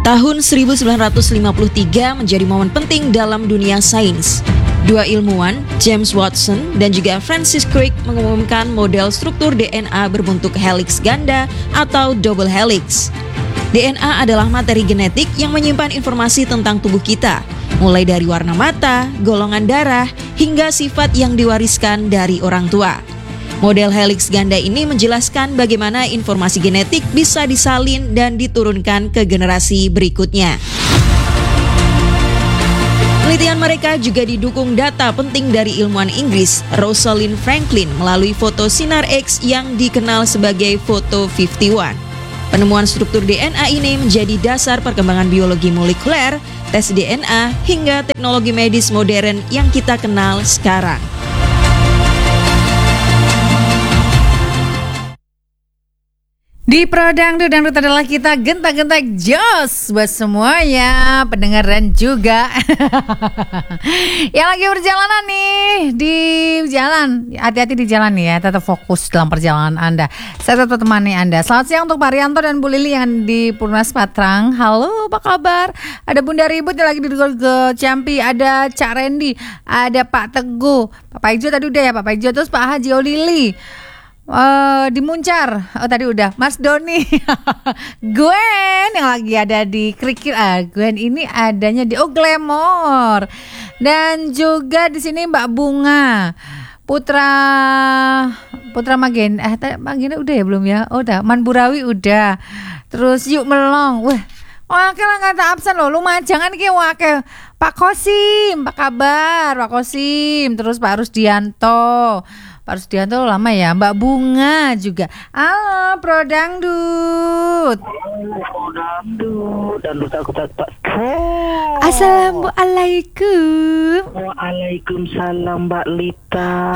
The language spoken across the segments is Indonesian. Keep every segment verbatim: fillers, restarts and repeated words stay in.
Tahun seribu sembilan ratus lima puluh tiga menjadi momen penting dalam dunia sains. Dua ilmuwan, James Watson dan juga Francis Crick, mengumumkan model struktur D N A berbentuk helix ganda atau double helix. D N A adalah materi genetik yang menyimpan informasi tentang tubuh kita, mulai dari warna mata, golongan darah, hingga sifat yang diwariskan dari orang tua. Model helix ganda ini menjelaskan bagaimana informasi genetik bisa disalin dan diturunkan ke generasi berikutnya. Penelitian mereka juga didukung data penting dari ilmuwan Inggris, Rosalind Franklin, melalui foto sinar X yang dikenal sebagai foto lima puluh satu. Penemuan struktur D N A ini menjadi dasar perkembangan biologi molekuler, tes D N A, hingga teknologi medis modern yang kita kenal sekarang. Di Pro Dangdut, Dangdut adalah kita, gentak-gentak jos buat semuanya, pendengar dan juga yang lagi perjalanan nih di jalan. Hati-hati di jalan nih ya, tetap fokus dalam perjalanan Anda. Saya tetap temani Anda. Selamat siang untuk Pak Rianto dan Bu Lili yang di Purnas Patrang. Halo, apa kabar? Ada Bunda Ribut yang lagi di ke Campi, ada Cak Randy, ada Pak Teguh, Pak Paijo tadi udah ya, Pak Paijo, terus Pak Haji Olili. Uh, di Muncar, oh tadi udah Mas Doni, Gwen yang lagi ada di Krikil, ah Gwen ini adanya di Oh Glamour, dan juga di sini Mbak Bunga, Putra Putra Magen, eh Magen udah ya belum ya, oh udah, Manburawi udah, terus Yuk Melong, wah, wakil kata absen loh, lumayan jangan ki wakil, Pak Kosim, apa kabar Pak Kosim, terus Pak Rusdianto. Pak Rusdianto lama ya, Mbak Bunga juga. Halo, Pro Dangdut. Halo, Pro Dangdut. Dangdut aku tak Pak. Assalamualaikum. Waalaikumsalam, Mbak Lita.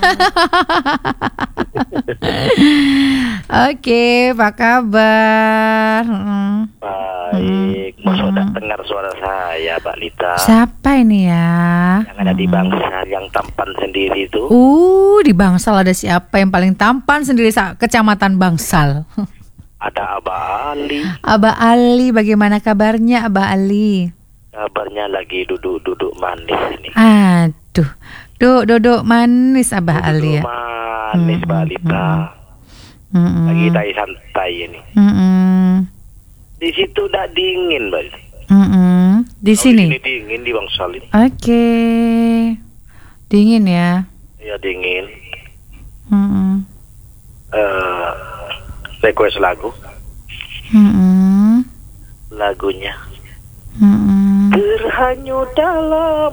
Oke, apa kabar? Hmm. Baik, mau Hmm. sudah dengar suara saya, Mbak Lita. Siapa ini ya? Yang ada di Bangsal, yang tampan sendiri itu. Uh, di Bangsal ada siapa yang paling tampan sendiri kecamatan Bangsal? Ada Abah Ali. Abah Ali, bagaimana kabarnya Abah Ali? Kabarnya lagi duduk-duduk manis ini. Aduh, duduk duduk manis Abah Duduk Ali ya. manis, Hmm, Mbak Lita. Hmm, hmm. Lagi tai santai ini. Hmm, hmm. Di situ udah dingin, Mbak Lita. Hmm, hmm. Di Oh, sini. Di sini dingin di Bangsal ini. Oke, dingin ya. Ya dingin. Hmm, hmm. Uh, request lagu. Hmm, hmm. Lagunya Hmm, hmm. terhanyut dalam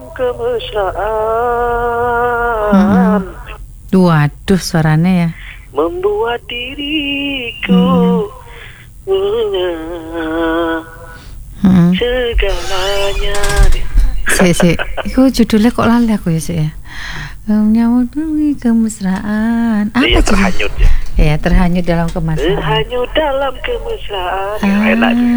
kemesraan, Waduh, suaranya ya. membuat diriku punya Hmm. segalanya. Si, si, itu judulnya kok lali aku ya sih ya. Menyambut kemesraan. Apa Iya, judul? terhanyut ya. Ya, terhanyut dalam kemesraan. Terhanyut dalam kemesraan. Ya, Ah. enak juga.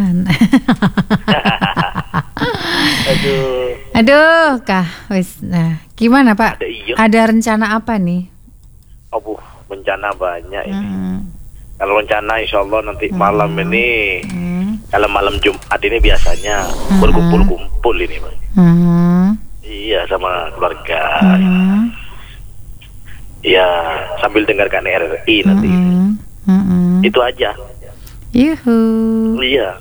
Aduh. Aduh, Kak, wis. Nah, gimana Pak? Ada iya. Ada rencana apa nih? Aduh, bencana banyak ini. Hmm. Kalau rencana insya Allah nanti malam ini, Hmm. kalau malam Jumat ini biasanya Hmm. berkumpul-kumpul ini, Pak. Hmm. Iya, sama keluarga. Hmm. Ya, sambil dengarkan R R I nanti. Hmm. Hmm. Itu aja. Yuhu. Iya.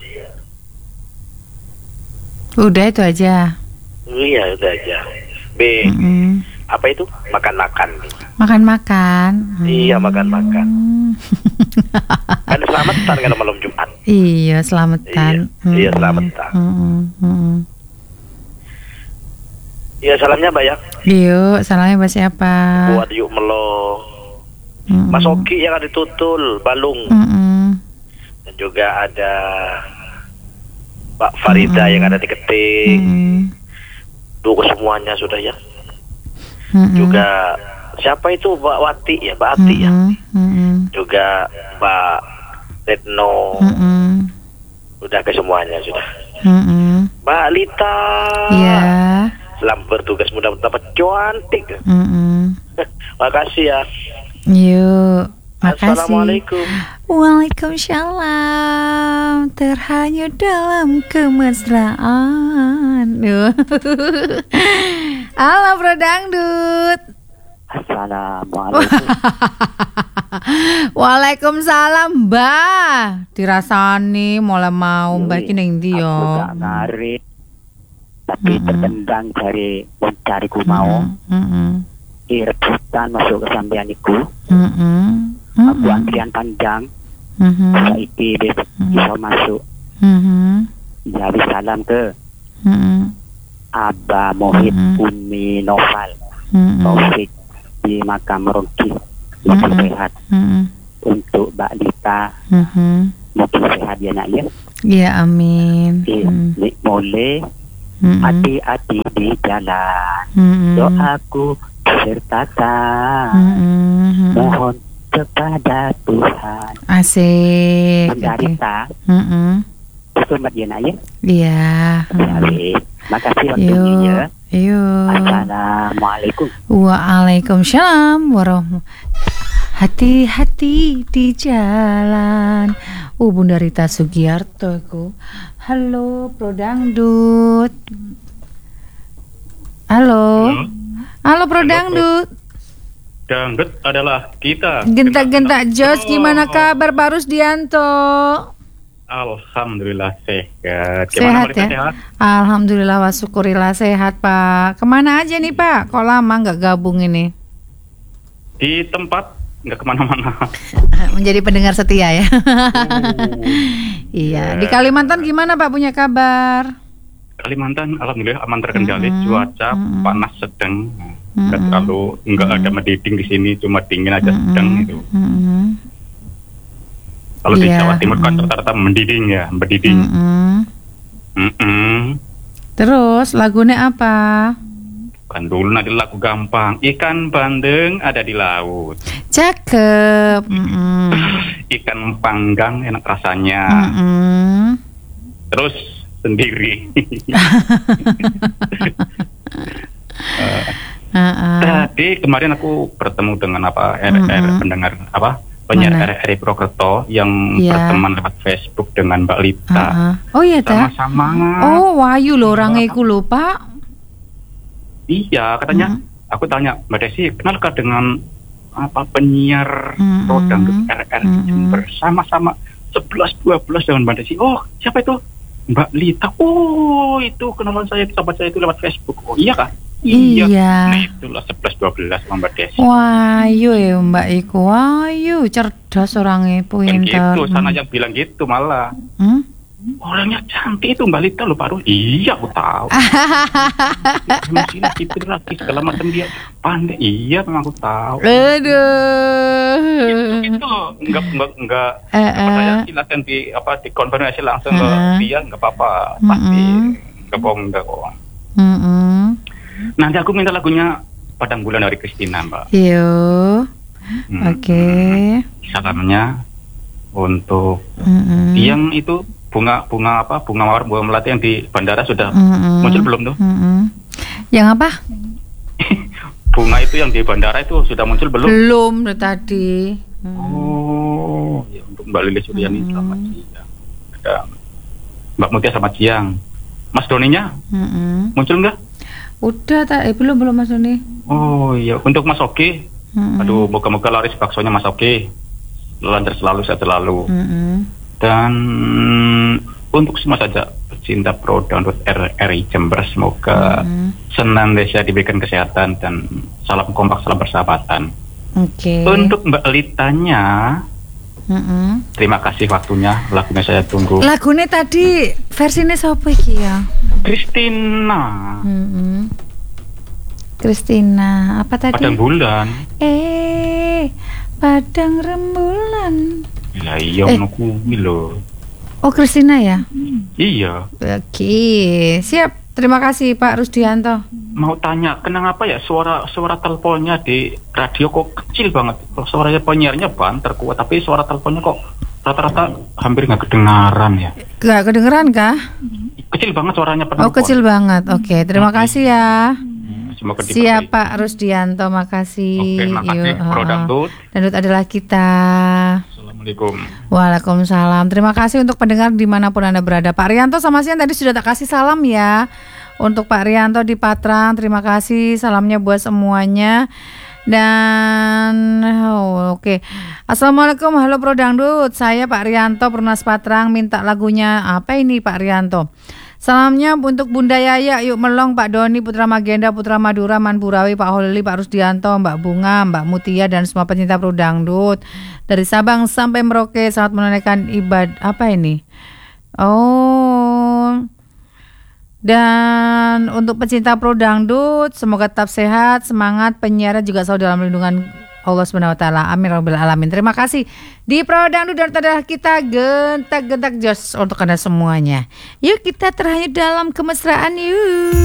Udah itu aja. Iya, itu aja. B, Hmm. apa itu? Makan-makan. Makan-makan. Hmm. Iya, makan-makan. Kan selamatan kalau malam Jumat. Iya, selamatan. Iya, iya, selamatan. Hmm. Hmm. Iya, salamnya banyak. Yuk, salahnya buat siapa? Buat Yuk Melong, Hmm. Mas Oki yang ada di Tutul, Balung. Hmm. Dan juga ada Pak Farida Mm-mm. yang ada di Keting. Hmm. Duh, semuanya sudah ya. Hmm. Juga siapa itu Mbak Wati ya, Mbak Ati ya. Hmm. Juga Mbak Retno. Hmm. Udah ke semuanya sudah. Hmm. Mbak Lita. Iya. Selamat bertugas, mudah-mudahan dapat cantik. Hmm. Makasih ya. Yuk. Makasih. Assalamualaikum. Waalaikumsalam. terhanyut dalam kemesraan. Duh. Halo Bro Dangdut. Assalamualaikum. Waalaikumsalam Mbah. Dirasani mulai mau Mbah iki ning ndi yo? Aku gak ngarit. Tapi Mm-mm. terkendang dari mencariku mau. Heeh. Rebutan masuk ke sampean iku. Heeh. Aku antrian panjang. Heeh. Saiki wis bisa masuk. Heeh. Jadi salam ke Heeh. Abah Mohit Mm-mm. Umi Noval Heeh. Taufik di makam Rogi. Mungkin Mm-mm. sehat Heeh. untuk Mbak Dita. Heeh. Mungkin sehat ya nak ya. Ya amin. Eh, Nik boleh Heeh. hati-hati di jalan. Heeh. Doaku sertakan. Heeh. Mohon kepada Tuhan. Asik. Mbak Dita, Heeh. selamat ya nak ya. Iya. Ya, weh. Makasih Yo. waktunya ya. Yo. Assalamualaikum. Waalaikumsalam warahmatullahi. Hati-hati di jalan. Uh, Bunda Rita Sugiarto iku. Halo, Bro Dangdut. Halo. Halo. Halo, Bro Halo, Dangdut. Dangdut adalah kita. Gentak-gentak Jos, Oh, gimana kabar Pak Rusdianto? Alhamdulillah sehat. Sehat Mbak ya? Rita, sehat? Alhamdulillah wa syukurillah sehat Pak. Kemana aja nih Pak? Kok lama nggak gabung ini? Di tempat nggak kemana-mana. Menjadi pendengar setia ya. Iya. Ya. Di Kalimantan gimana Pak punya kabar? Kalimantan, alhamdulillah aman terkendali. Mm-mm. Cuaca Mm-mm. panas sedang. Nggak Mm-mm. terlalu, nggak ada mendiding di sini, cuma dingin aja sedang itu. Mm-mm. Kalau di Iya. Jawa Timur kan Mm-mm. rata-rata mendiding ya, mendiding. Mm-mm. Mm-mm. Terus lagunya apa? Kan dulu nanti lagu gampang. Ikan bandeng ada di laut. Cakep. Mm-mm. Ikan panggang enak rasanya. Mm-mm. Terus sendiri. Uh-uh. Tadi kemarin aku bertemu dengan apa R R Mm-mm. pendengar apa penyiar Mana? R R I Purwokerto yang Iya. berteman lewat Facebook dengan Mbak Lita. Uh-uh. Oh iya ta? Sama-sama. Oh Wahyu loh orangnya iku lho Pak. Iya, katanya. Mm. Aku tanya Mbak Desi, kenalkah dengan apa penyiar Mm-mm. Rodang R R I Mm-mm. Jember sama-sama sebelas dua belas dengan Mbak Desi. Oh, siapa itu? Mbak Lita. Oh, itu kenalan saya, sahabat saya itu lewat Facebook. Oh, iya kah? Iya. Nah, itulah sebelas dua belas sama Mbak Desi. Wahyu ya Mbak Iku. Wahyu cerdas orangnya Kan pintar. gitu, sana yang bilang gitu malah. Hmm? Orangnya cantik itu Mbak Lita loh Pak Rus. Iya, aku tahu. Masih gitu lagi segala macam dia pandai. Iya, memang aku tahu. Aduh. Itu enggak enggak enggak Eh, apa saya eh. silakan di apa di konfirmasi langsung Eh, ke eh. dia enggak apa-apa. Pasti Mm-mm. enggak bohong enggak kok. Mm-mm. Nanti aku minta lagunya Padang Bulan dari Christina, Mbak. Yo. Hmm. Oke. Salamnya untuk Mm-mm. yang itu bunga bunga apa bunga mawar bunga melati yang di bandara sudah Mm-mm. muncul belum tuh? Mm-mm. Yang apa? Bunga itu yang di bandara itu sudah muncul belum? Belum dari tadi. Oh, ya untuk Mbak Lili Suryani Hmm. selamat siang. Ada Mbak Mutia selamat siang. Mas Doninya Mm-mm. muncul enggak? Udah tak? Eh, belum belum Mas Doni. Oh iya, untuk Mas Oki. Mm-mm. Aduh, moga-moga laris baksonya Mas Oki. Lancar selalu, sehat selalu. Mm-mm. Dan untuk semua saja pecinta pro download R R I Jember, semoga Mm-mm. senantiasa diberikan kesehatan dan salam kompak, salam persahabatan. Oke. Untuk Mbak Litanya, Mm-mm. terima kasih waktunya, lagunya saya tunggu. Lagunya tadi versinya siapa iki ya? Christina, Mm-mm. Christina, apa tadi? Padang Bulan. Eh, padang rembulan. Ya iya, Eh. ngono kuwi lho. Oh, Christina ya? Iya, Oke, siap. Terima kasih Pak Rusdianto. mau tanya, kenapa ya suara suara teleponnya di radio kok kecil banget? Kalau suaranya penyiarnya banter kuat, tapi suara teleponnya kok rata-rata hampir nggak kedengaran ya. Gak kedengeran kah? Kecil banget suaranya Oh, kecil banget. Oke, terima Oke. kasih ya. Semoga Siap diperbaiki. Pak Rusdianto, makasih. Oke, makasih. Yuk, Pro uh-uh. Dangdut. Dangdut adalah kita. Assalamualaikum. Waalaikumsalam. Terima kasih untuk pendengar dimanapun Anda berada. Pak Rianto sama Sian tadi sudah tak kasih salam ya. Untuk Pak Rianto di Patrang, terima kasih salamnya buat semuanya. Dan oh, oke okay. Assalamualaikum, halo Pro Dangdut. Saya Pak Rianto Pernas Patrang, minta lagunya apa ini Pak Rianto? Salamnya untuk Bunda Yaya, Yuk Melong, Pak Doni, Putra Magenda, Putra Madura, Man Burawi, Pak Holili, Pak Rusdianto, Mbak Bunga, Mbak Mutia, dan semua pencinta Pro Dangdut dari Sabang sampai Merauke. Selamat menunaikan ibadah. Apa ini? Oh, dan untuk pecinta Pro Dangdut, semoga tetap sehat, semangat, penyiaran juga selalu dalam lindungan Allah Subhanahu wa taala. Amin rabbil alamin. Terima kasih. Di Pro Dangdut dan adalah kita gentak-gentak jos untuk Anda semuanya. Yuk kita terhanyut dalam kemesraan yuk.